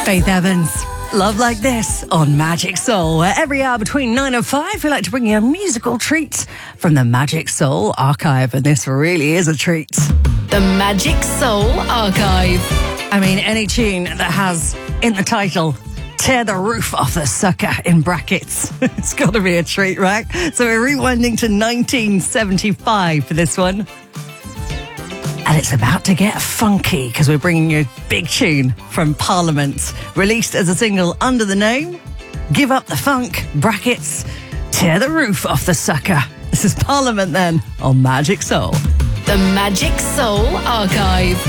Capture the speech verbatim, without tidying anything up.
Faith Evans. Love Like This on Magic Soul, where every hour between nine and five we like to bring you a musical treat from the Magic Soul archive, and this really is a treat. The Magic Soul Archive. I mean, any tune that has in the title "Tear the Roof Off the Sucker" in brackets, it's got to be a treat, right? So we're rewinding to nineteen seventy-five for this one. And it's about to get funky because we're bringing you a big tune from Parliament, released as a single under the name Give Up the Funk, brackets, Tear the Roof Off the Sucker. This is Parliament then on Magic Soul. The Magic Soul Archive.